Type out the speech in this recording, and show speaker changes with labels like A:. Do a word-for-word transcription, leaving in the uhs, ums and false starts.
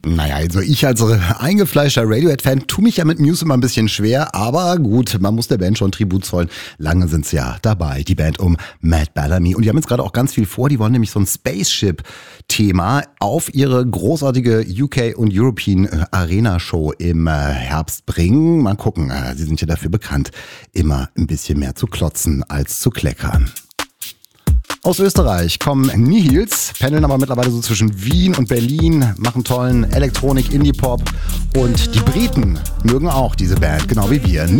A: Naja, also ich als eingefleischter Radiohead-Fan tue mich ja mit Muse immer ein bisschen schwer, aber gut, man muss der Band schon Tribut zollen. Lange sind sie ja dabei, die Band um Matt Bellamy. Und die haben jetzt gerade auch ganz viel vor, die wollen nämlich so ein Spaceship-Thema auf ihre großartige U K und European Arena-Show im Herbst bringen. Mal gucken, sie sind ja dafür bekannt, immer ein bisschen mehr zu klotzen als zu kleckern. Aus Österreich kommen Nihils, pendeln aber mittlerweile so zwischen Wien und Berlin, machen tollen Elektronik, Indie-Pop und die Briten mögen auch diese Band, genau wie wir.